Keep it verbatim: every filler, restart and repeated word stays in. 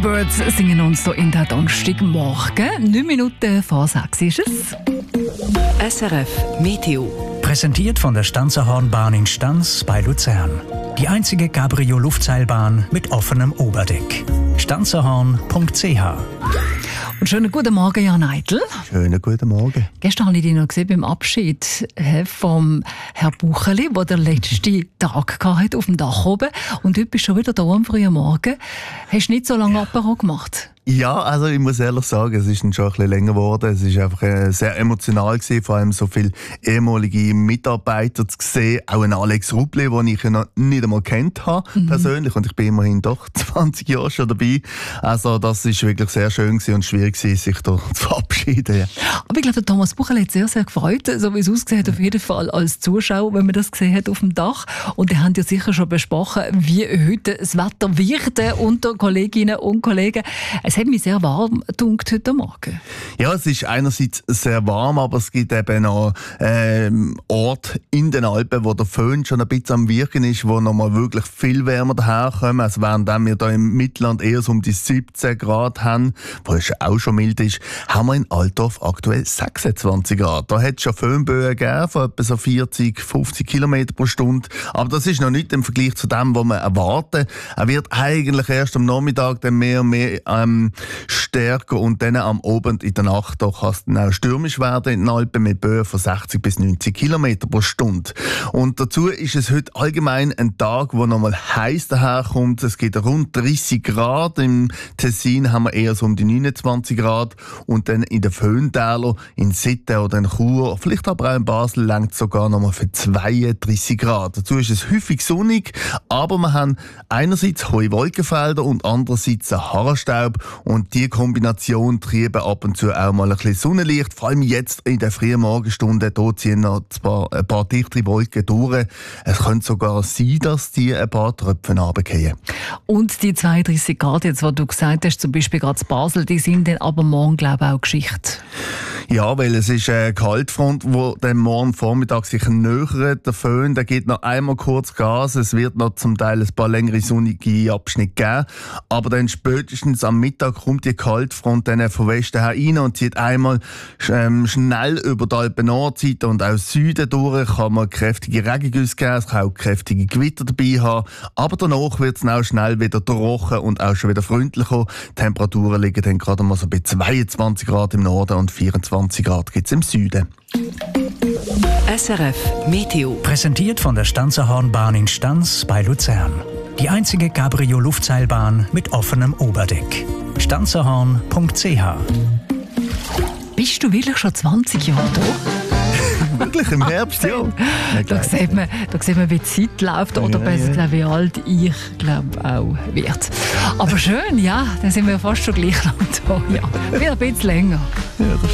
Birds singen uns so in der Donnerstagmorgen. Neun Minuten vor sechs ist es. S R F Meteo. Präsentiert von der Stanzerhornbahn in Stanz bei Luzern. Die einzige Cabrio-Luftseilbahn mit offenem Oberdeck. stanzerhorn punkt c h. Und schönen guten Morgen, Jan Eitel. Schönen guten Morgen. Gestern habe ich dich noch gesehen beim Abschied vom Herrn Bucheli, der den letzten Tag hatte auf dem Dach oben. Und heute bist du schon wieder da am frühen Morgen. Hast du nicht so lange Apero gemacht? Ja, also ich muss ehrlich sagen, es ist schon ein bisschen länger geworden. Es ist einfach äh, sehr emotional gewesen, vor allem so viele ehemalige Mitarbeiter zu sehen. Auch ein Alex Rubli, den ich ja noch nicht einmal kennt habe, mhm. persönlich. Und ich bin immerhin doch zwanzig Jahre schon dabei. Also das ist wirklich sehr schön gewesen und schwierig gewesen, sich da zu verabschieden. Ja. Aber ich glaube, der Thomas Bucheli hat sehr, sehr gefreut, so wie es ausgesehen hat, auf jeden Fall als Zuschauer, wenn man das gesehen hat auf dem Dach. Und die haben ja sicher schon besprochen, wie heute das Wetter wird unter Kolleginnen und Kollegen. Es hat mich sehr warm gedunkt heute Morgen. Ja, es ist einerseits sehr warm, aber es gibt eben noch ähm, Orte in den Alpen, wo der Föhn schon ein bisschen am Wirken ist, wo noch mal wirklich viel wärmer daherkommen. Also während wir hier im Mittelland eher so um die siebzehn Grad haben, wo es auch schon mild ist, haben wir in Altdorf aktuell sechsundzwanzig Grad. Da hat es schon Föhnböen gegeben, von etwa so vierzig, fünfzig Kilometer pro Stunde. Aber das ist noch nicht im Vergleich zu dem, was wir erwarten. Er wird eigentlich erst am Nachmittag dann mehr und mehr ähm, stärker und dann am Abend in der Nacht da kann es dann auch stürmisch werden in den Alpen mit Böen von sechzig bis neunzig Kilometer pro Stunde. Und dazu ist es heute allgemein ein Tag, wo nochmal heiß daherkommt. Es geht rund dreißig Grad. Im Tessin haben wir eher so um die neunundzwanzig Grad. Und dann in den Föhntäler, in Sitten oder in Chur, vielleicht aber auch in Basel, langt es sogar nochmal für zweiunddreißig Grad. Dazu ist es häufig sonnig, aber wir haben einerseits hohe Wolkenfelder und andererseits einen Haarstaub. Und die Kombination trieben ab und zu auch mal ein bisschen Sonnenlicht. Vor allem jetzt in der frühen Morgenstunden, da ziehen noch ein paar, ein paar dichtere Wolken durch. Es könnte sogar sein, dass die ein paar Tröpfchen runterfallen. Und die zweiunddreißig Grad, jetzt, was du gesagt hast, zum Beispiel gerade in Basel, die sind dann aber morgen, glaube ich, auch Geschichte. Ja, weil es ist eine Kaltfront, die dann morgen Vormittag sich nähert. Der Föhn, der geht noch einmal kurz Gas. Es wird noch zum Teil ein paar längere sonnige Abschnitte geben. Aber dann spätestens am Mittag kommt die Kaltfront dann von Westen her rein und zieht einmal ähm, schnell über die Alpen-Nordseite und auch Süden durch. Kann man kräftige Regengüsse geben, es kann auch kräftige Gewitter dabei haben. Aber danach wird es auch schnell wieder trocken und auch schon wieder freundlicher. Die Temperaturen liegen dann gerade mal so bei zweiundzwanzig Grad im Norden und vierundzwanzig Grad gibt es im Süden. S R F Meteo. Präsentiert von der Stanzerhornbahn in Stanz bei Luzern. Die einzige Cabrio-Luftseilbahn mit offenem Oberdeck. stanzerhorn punkt c h. Bist du wirklich schon zwanzig Jahre da? Wirklich im Herbst, ja. Da sieht man, da sieht man, wie die Zeit läuft oder ja, besser ja. gesagt, wie alt ich glaube auch wird. Aber schön, ja, dann sind wir fast schon gleich lang da. Ja, wieder ein bisschen länger. Ja, das